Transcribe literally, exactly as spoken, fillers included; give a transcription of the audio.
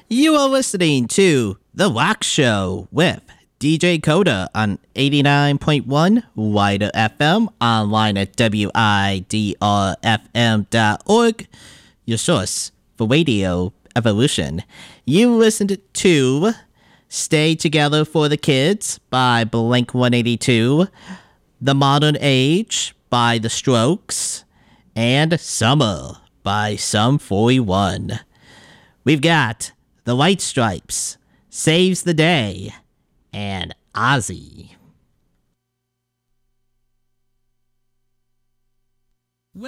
You are listening to The Rock Show with D J Coda on eighty-nine point one Wider F M, online at W I D R F M dot org, your source for radio evolution. You listened to Stay Together for the Kids by Blink one eighty-two, The Modern Age by The Strokes, and Summer by Sum forty-one. We've got The White Stripes, Saves the Day, and Ozzy.